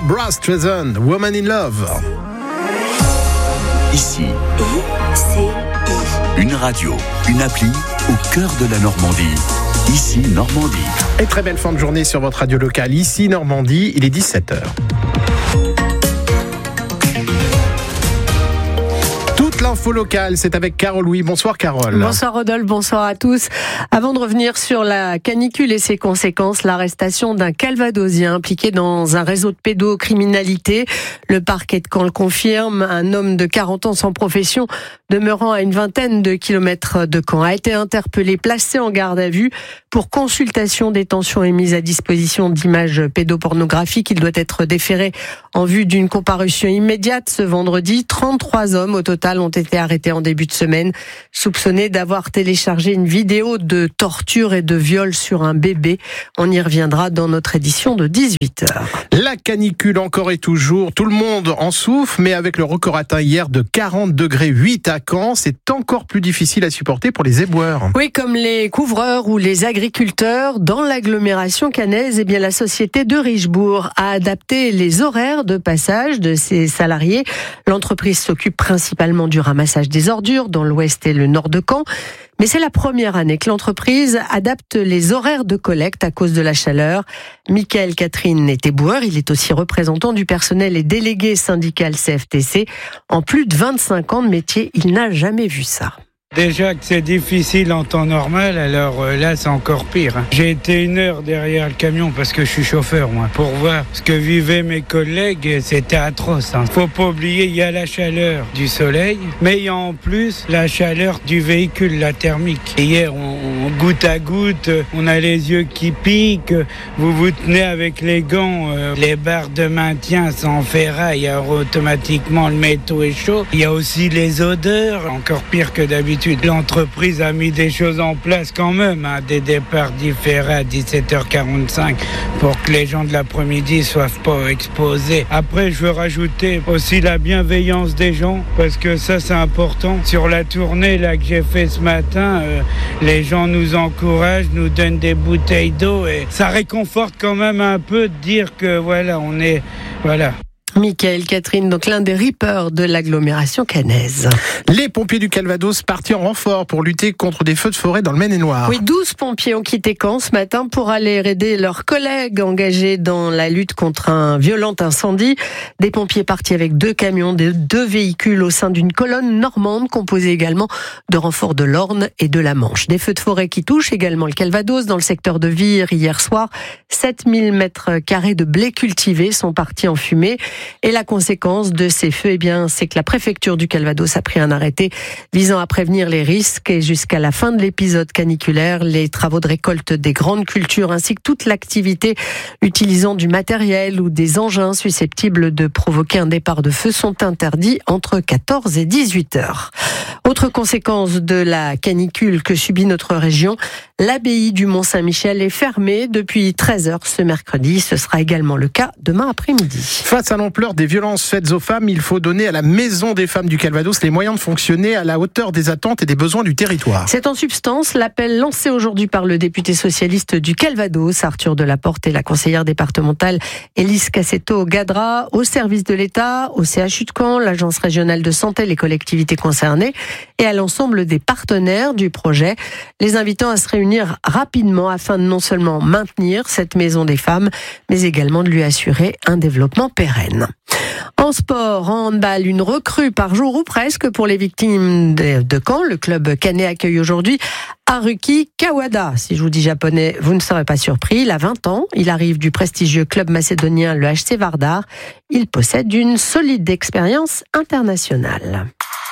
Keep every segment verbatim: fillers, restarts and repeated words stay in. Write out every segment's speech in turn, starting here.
Barbra Streisand, Woman in Love. Ici, I C I. une radio, une appli au cœur de la Normandie. Ici, Normandie. Et très belle fin de journée sur votre radio locale. Ici, Normandie, il est dix-sept heures. Toute l'info locale, c'est avec Carole Louis. Bonsoir Carole. Bonsoir Rodolphe, bonsoir à tous. Avant de revenir sur la canicule et ses conséquences, l'arrestation d'un Calvadosien impliqué dans un réseau de pédocriminalité. Le parquet de Caen le confirme. Un homme de quarante ans sans profession, demeurant à une vingtaine de kilomètres de Caen, a été interpellé, placé en garde à vue pour consultation, détention et mise à disposition d'images pédopornographiques. Il doit être déféré en vue d'une comparution immédiate ce vendredi. trente-trois hommes au total ont été arrêtés en début de semaine, soupçonnés d'avoir téléchargé une vidéo de torture et de viol sur un bébé. On y reviendra dans notre édition de dix-huit heures. La canicule encore et toujours, tout le monde en souffre, mais avec le record atteint hier de quarante degrés huit à Caen, c'est encore plus difficile à supporter pour les éboueurs. Oui, comme les couvreurs ou les agriculteurs, dans l'agglomération caennaise, eh bien, la société de Richebourg a adapté les horaires de passage de ses salariés. L'entreprise s'occupe principalement du ramassage des ordures dans l'ouest et le nord de Caen. Mais c'est la première année que l'entreprise adapte les horaires de collecte à cause de la chaleur. Michael Catherine est éboueur, il est aussi représentant du personnel et délégué syndical C F T C. En plus de vingt-cinq ans de métier, il n'a jamais vu ça. Déjà que c'est difficile en temps normal, alors euh, là c'est encore pire. Hein. J'ai été une heure derrière le camion parce que je suis chauffeur moi, pour voir ce que vivaient mes collègues, et c'était atroce. Hein. Faut pas oublier, il y a la chaleur du soleil, mais il y a en plus la chaleur du véhicule, la thermique. Et hier, on, on goutte à goutte, on a les yeux qui piquent, vous vous tenez avec les gants, euh, les barres de maintien sans ferraille, alors automatiquement le métaux est chaud. Il y a aussi les odeurs, encore pire que d'habitude. L'entreprise a mis des choses en place quand même, hein, des départs différés à dix-sept heures quarante-cinq pour que les gens de l'après-midi ne soient pas exposés. Après, je veux rajouter aussi la bienveillance des gens, parce que ça c'est important. Sur la tournée là que j'ai fait ce matin, euh, les gens nous encouragent, nous donnent des bouteilles d'eau, et ça réconforte quand même un peu de dire que voilà, on est... voilà. Michael Catherine, donc l'un des rippers de l'agglomération caennaise. Les pompiers du Calvados partis en renfort pour lutter contre des feux de forêt dans le Maine-et-Loire. Oui, douze pompiers ont quitté Caen ce matin pour aller aider leurs collègues engagés dans la lutte contre un violent incendie. Des pompiers partis avec deux camions, deux véhicules au sein d'une colonne normande composée également de renforts de l'Orne et de la Manche. Des feux de forêt qui touchent également le Calvados dans le secteur de Vire hier soir. sept mille mètres carrés de blé cultivé sont partis en fumée. Et la conséquence de ces feux, eh bien, c'est que la préfecture du Calvados a pris un arrêté visant à prévenir les risques. Et jusqu'à la fin de l'épisode caniculaire, les travaux de récolte des grandes cultures ainsi que toute l'activité utilisant du matériel ou des engins susceptibles de provoquer un départ de feu sont interdits entre quatorze et dix-huit heures. Autre conséquence de la canicule que subit notre région, l'abbaye du Mont-Saint-Michel est fermée depuis treize heures ce mercredi. Ce sera également le cas demain après-midi. Face à l'ampleur des violences faites aux femmes, il faut donner à la Maison des femmes du Calvados les moyens de fonctionner à la hauteur des attentes et des besoins du territoire. C'est en substance l'appel lancé aujourd'hui par le député socialiste du Calvados, Arthur Delaporte, et la conseillère départementale Élise Cassetto-Gadra, au service de l'État, au C H U de Caen, l'Agence régionale de santé, les collectivités concernées et à l'ensemble des partenaires du projet, les invitant à se réunir rapidement afin de non seulement maintenir cette Maison des femmes, mais également de lui assurer un développement pérenne. En sport, en handball, une recrue par jour ou presque pour les victimes de, de Caen. Le club caennais accueille aujourd'hui Haruki Kawada. Si je vous dis japonais, vous ne serez pas surpris. Il a vingt ans. Il arrive du prestigieux club macédonien, le H C Vardar. Il possède une solide expérience internationale.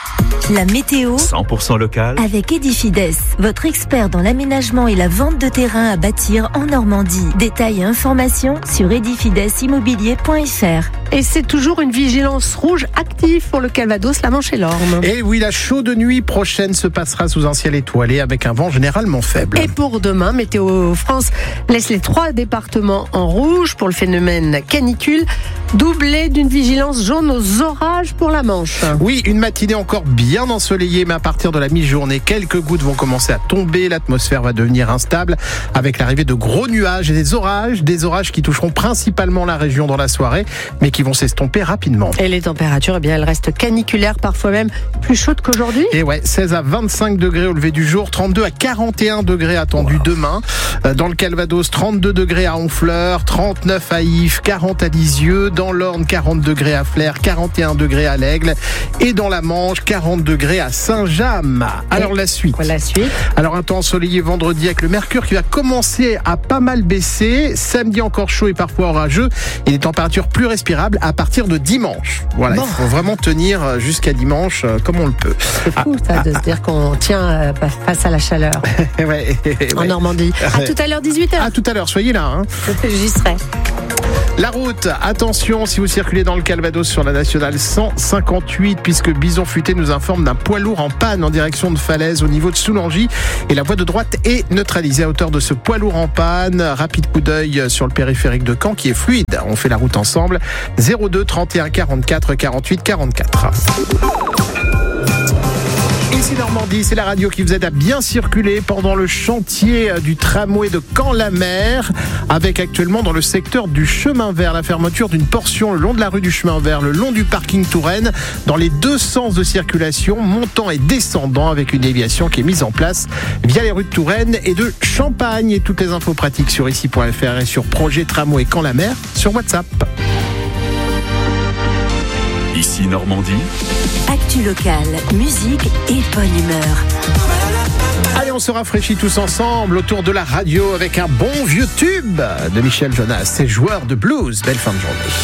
La météo cent pour cent local avec Edifides, votre expert dans l'aménagement et la vente de terrain à bâtir en Normandie. Détails et informations sur edifides immobilier point f r. Et c'est toujours une vigilance rouge active pour le Calvados, la Manche et l'Orne. Et oui, la chaude nuit prochaine se passera sous un ciel étoilé avec un vent généralement faible. Et pour demain, Météo France laisse les trois départements en rouge pour le phénomène canicule. doublé d'une vigilance jaune aux orages pour la Manche. Oui, une matinée encore bien ensoleillée, mais à partir de la mi-journée, quelques gouttes vont commencer à tomber. L'atmosphère va devenir instable avec l'arrivée de gros nuages et des orages. Des orages qui toucheront principalement la région dans la soirée, mais qui vont s'estomper rapidement. Et les températures, eh bien, elles restent caniculaires, parfois même plus chaudes qu'aujourd'hui. Et ouais, seize à vingt-cinq degrés au lever du jour, trente-deux à quarante et un degrés attendus wow. demain. Dans le Calvados, trente-deux degrés à Honfleur, trente-neuf à Yves, quarante à Lisieux. Dans l'Orne, quarante degrés à Flers, quarante et un degrés à l'Aigle. Et dans la Manche, quarante degrés à Saint-James. Alors la suite. La suite. Alors un temps ensoleillé vendredi avec le mercure qui va commencer à pas mal baisser. Samedi encore chaud et parfois orageux. Et des températures plus respirables à partir de dimanche. Voilà, bon. Il faut vraiment tenir jusqu'à dimanche comme on le peut. C'est fou ah, ça ah, de ah, se dire qu'on tient face à la chaleur. ouais, en ouais. Normandie. À tout à l'heure, dix-huit heures. À tout à l'heure, soyez là. Hein. J'y serai. La route, attention si vous circulez dans le Calvados sur la nationale cent cinquante-huit, puisque Bison Futé nous informe d'un poids lourd en panne en direction de Falaise au niveau de Soulangy. Et la voie de droite est neutralisée à hauteur de ce poids lourd en panne. Rapide coup d'œil sur le périphérique de Caen qui est fluide. On fait la route ensemble. zéro deux trente et un quarante-quatre quarante-huit quarante-quatre. Ici Normandie, c'est la radio qui vous aide à bien circuler pendant le chantier du tramway de Caen-la-Mer, avec actuellement dans le secteur du chemin vert la fermeture d'une portion le long de la rue du chemin vert, le long du parking Touraine, dans les deux sens de circulation, montant et descendant, avec une déviation qui est mise en place via les rues de Touraine et de Champagne. Et toutes les infos pratiques sur ici point f r et sur projet tramway Caen-la-Mer sur WhatsApp. Ici Normandie. Actu locale, musique et bonne humeur. Allez, on se rafraîchit tous ensemble autour de la radio avec un bon vieux tube de Michel Jonas, c'est joueur de blues. Belle fin de journée.